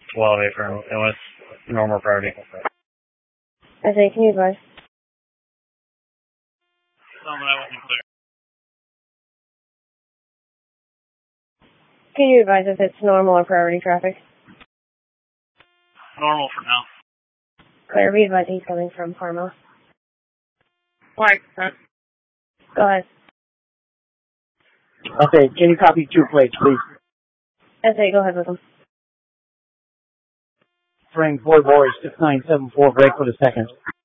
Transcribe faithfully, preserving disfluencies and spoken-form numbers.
twelve eight firm. It was normal priority. I say, can you advise? Something I wasn't clear. Can you advise if it's normal or priority traffic? Normal for now. Claire, be advised he's coming from Parma. Why? Go ahead. Okay, can you copy two plates, please? I say, go ahead with them. Frame four boys, six nine seven four, break for the second.